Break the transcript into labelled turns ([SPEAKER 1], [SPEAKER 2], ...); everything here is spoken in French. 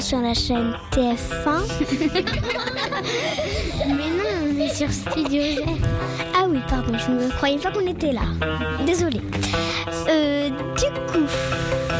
[SPEAKER 1] Sur la chaîne TF1. Mais non, on est sur Studio G. Ah oui, pardon, je ne croyais pas qu'on était là. Désolée.